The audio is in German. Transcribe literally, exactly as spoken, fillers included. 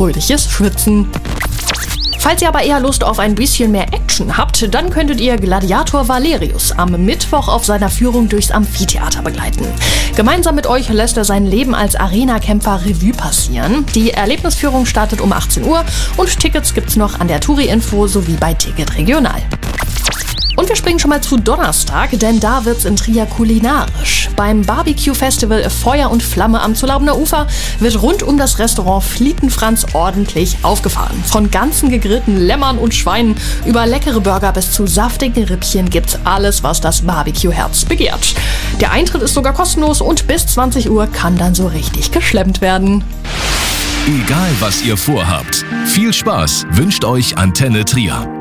fröhliches Schwitzen. Falls ihr aber eher Lust auf ein bisschen mehr Action habt, dann könntet ihr Gladiator Valerius am Mittwoch auf seiner Führung durchs Amphitheater begleiten. Gemeinsam mit euch lässt er sein Leben als Arena-Kämpfer Revue passieren. Die Erlebnisführung startet um achtzehn Uhr und Tickets gibt's noch an der Touri-Info sowie bei Ticket Regional. Und wir springen schon mal zu Donnerstag, denn da wird's in Trier kulinarisch. Beim Barbecue-Festival Feuer und Flamme am Zulaubener Ufer wird rund um das Restaurant Flietenfranz ordentlich aufgefahren. Von ganzen gegrillten Lämmern und Schweinen über leckere Burger bis zu saftigen Rippchen gibt's alles, was das Barbecue-Herz begehrt. Der Eintritt ist sogar kostenlos und bis zwanzig Uhr kann dann so richtig geschlemmt werden. Egal was ihr vorhabt, viel Spaß wünscht euch Antenne Trier.